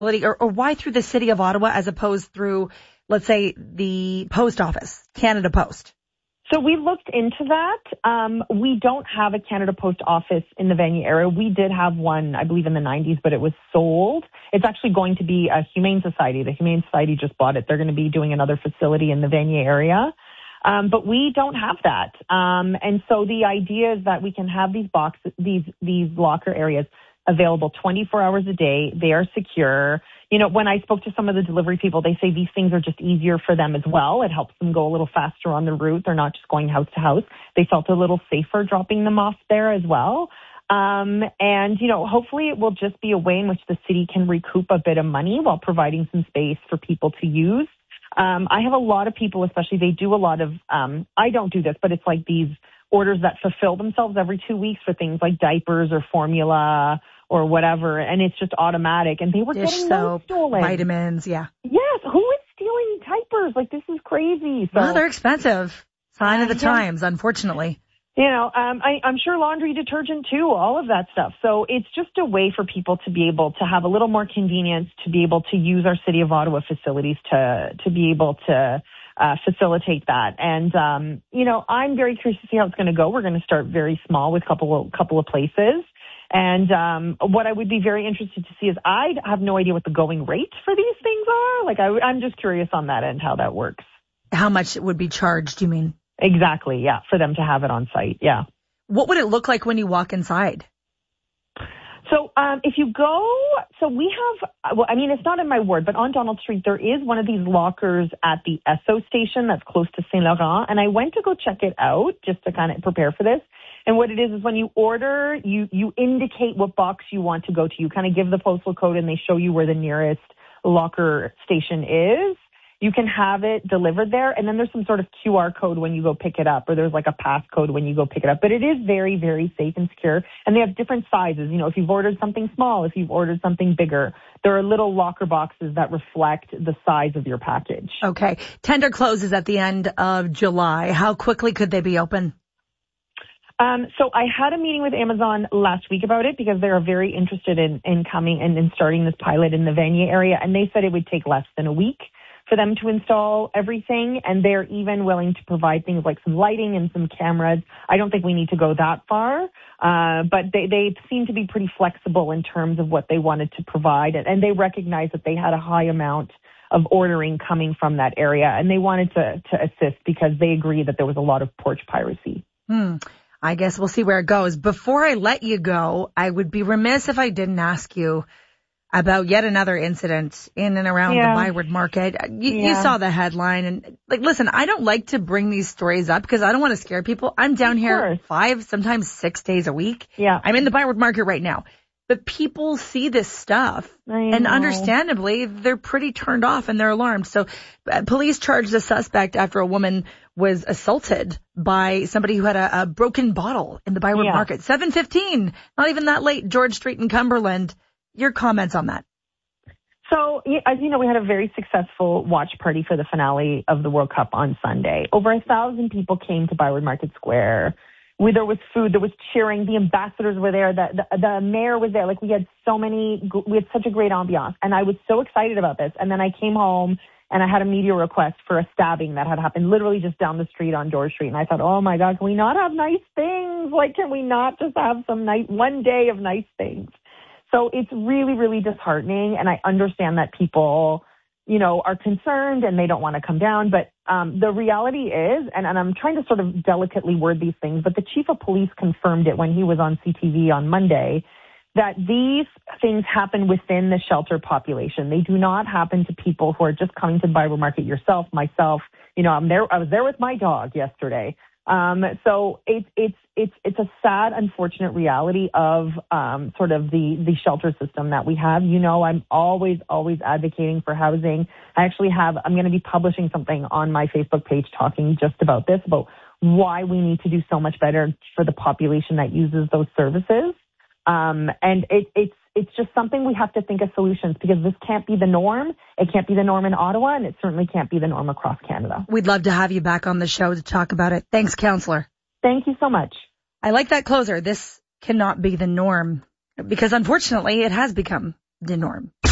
or why through the city of Ottawa as opposed through, let's say, the post office, Canada Post? So we looked into that. We don't have a Canada Post office in the Vanier area. We did have one, I believe, in the 90s, but it was sold. It's actually going to be a Humane Society. The Humane Society just bought it. They're going to be doing another facility in the Vanier area. But we don't have that. And so the idea is that we can have these boxes, these locker areas available 24 hours a day. They are secure. You know, when I spoke to some of the delivery people, they say these things are just easier for them as well. It helps them go a little faster on the route. They're not just going house to house. They felt a little safer dropping them off there as well. And, you know, hopefully it will just be a way in which the city can recoup a bit of money while providing some space for people to use. I have a lot of people, especially they do a lot of, I don't do this, but it's like these orders that fulfill themselves every 2 weeks for things like diapers or formula or whatever. And it's just automatic. And they were getting those stolen. Vitamins, yeah. Yes. Who is stealing diapers? Like, this is crazy. So, well, they're expensive. Sign of the times, unfortunately. You know, I'm sure laundry detergent too, all of that stuff. So it's just a way for people to be able to have a little more convenience, to be able to use our City of Ottawa facilities to be able to facilitate that. And, you know, I'm very curious to see how it's going to go. We're going to start very small with a couple of places. And what I would be very interested to see is I have no idea what the going rate for these things are. Like, I'm just curious on that end, how that works. How much it would be charged, you mean? Exactly, yeah, for them to have it on site, yeah. What would it look like when you walk inside? So if you go, so we have, well, I mean, it's not in my ward, but on Donald Street, there is one of these lockers at the Esso station that's close to Saint Laurent. And I went to go check it out just to kind of prepare for this. And what it is when you order, you indicate what box you want to go to. You kind of give the postal code and they show you where the nearest locker station is. You can have it delivered there, and then there's some sort of QR code when you go pick it up, or there's like a passcode when you go pick it up. But it is very, very safe and secure, and they have different sizes. You know, if you've ordered something small, if you've ordered something bigger, there are little locker boxes that reflect the size of your package. Okay. Tender closes at the end of July. How quickly could they be open? So I had a meeting with Amazon last week about it because they are very interested in coming and in starting this pilot in the Vanier area, and they said it would take less than a week for them to install everything, and they're even willing to provide things like some lighting and some cameras. I don't think we need to go that far, but they seem to be pretty flexible in terms of what they wanted to provide, and they recognize that they had a high amount of ordering coming from that area, and they wanted to assist because they agree that there was a lot of porch piracy. I guess we'll see where it goes. Before I let you go, I would be remiss if I didn't ask you about yet another incident in and around the Byward Market. You saw the headline, and like, listen, I don't like to bring these stories up because I don't want to scare people. I'm down here 5, sometimes 6 days a week. Yeah. I'm in the Byward Market right now. But people see this stuff, and understandably, they're pretty turned off and they're alarmed. So police charged a suspect after a woman was assaulted by somebody who had a broken bottle in the Byward Market. 7:15, not even that late, George Street in Cumberland. Your comments on that? So, as you know, we had a very successful watch party for the finale of the World Cup on Sunday. Over 1,000 people came to Byward Market Square. There was food, there was cheering, the ambassadors were there, the mayor was there. Like, we had such a great ambiance, and I was so excited about this. And then I came home and I had a media request for a stabbing that had happened literally just down the street on George Street. And I thought, oh my God, can we not have nice things? Like, can we not just have one day of nice things? So it's really, really disheartening, and I understand that people, you know, are concerned and they don't want to come down. But the reality is, and I'm trying to sort of delicately word these things, but the chief of police confirmed it when he was on CTV on Monday, that these things happen within the shelter population. They do not happen to people who are just coming to the Byward Market, yourself, myself. You know, I was there with my dog yesterday. So it's a sad, unfortunate reality of sort of the shelter system that we have. You know, I'm always advocating for housing. I'm going to be publishing something on my Facebook page talking just about this, about why we need to do so much better for the population that uses those services. And it's just something we have to think of solutions, because this can't be the norm. It can't be the norm in Ottawa, and it certainly can't be the norm across Canada. We'd love to have you back on the show to talk about it. Thanks, Councillor. Thank you so much. I like that closer. This cannot be the norm, because unfortunately it has become the norm.